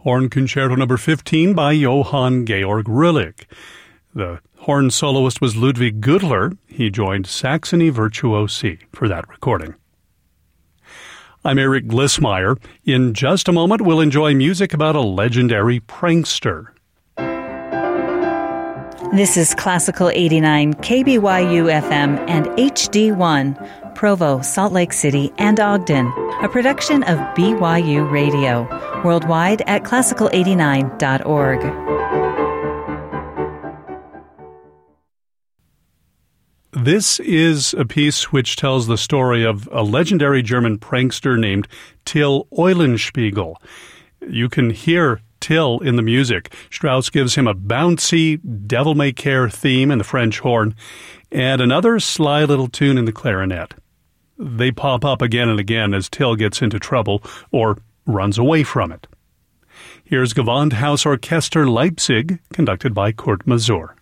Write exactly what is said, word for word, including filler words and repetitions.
Horn Concerto number fifteen by Johann Georg Rüllig. The horn soloist was Ludwig Gudler. He joined Saxony Virtuosi for that recording. I'm Eric Glissmeyer. In just a moment, we'll enjoy music about a legendary prankster. This is Classical eighty-nine, K B Y U F M, and H D one, Provo, Salt Lake City, and Ogden, a production of B Y U Radio, worldwide at classical eighty-nine dot org. This is a piece which tells the story of a legendary German prankster named Till Eulenspiegel. You can hear Till in the music. Strauss gives him a bouncy, devil-may-care theme in the French horn, and another sly little tune in the clarinet. They pop up again and again as Till gets into trouble or runs away from it. Here's Gewandhausorchester Leipzig, conducted by Kurt Masur.